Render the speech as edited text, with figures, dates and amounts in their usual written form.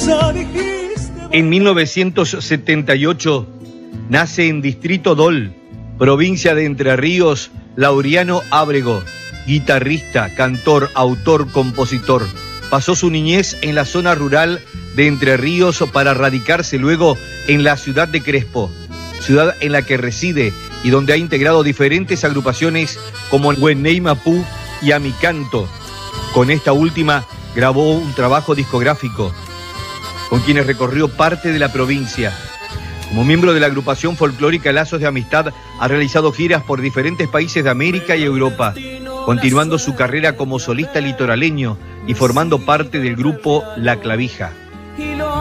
En 1978 nace en Distrito Dol, provincia de Entre Ríos, Laureano Ábrego, guitarrista, cantor, autor, compositor. Pasó su niñez en la zona rural de Entre Ríos para radicarse luego en la ciudad de Crespo, ciudad en la que reside y donde ha integrado diferentes agrupaciones como Hueney Mapú y Amicanto. Con esta última grabó un trabajo discográfico, con quienes recorrió parte de la provincia. Como miembro de la agrupación folclórica Lazos de Amistad, ha realizado giras por diferentes países de América y Europa, continuando su carrera como solista litoraleño y formando parte del grupo La Clavija.